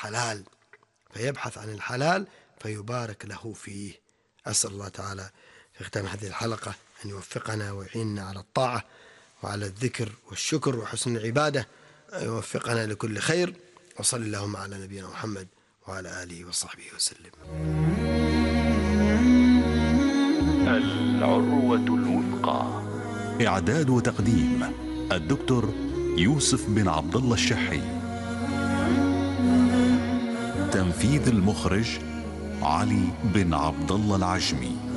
الحلال، فيبحث عن الحلال فيبارك له فيه. أسأل الله تعالى في ختام هذه الحلقة أن يوفقنا ويعيننا على الطاعة وعلى الذكر والشكر وحسن العبادة، يوفقنا لكل خير. وصل اللهم على نبينا محمد وعلى آله وصحبه وسلم. العروة الوثقى. إعداد وتقديم الدكتور يوسف بن عبد الله الشحي. تنفيذ المخرج علي بن عبد الله العجمي.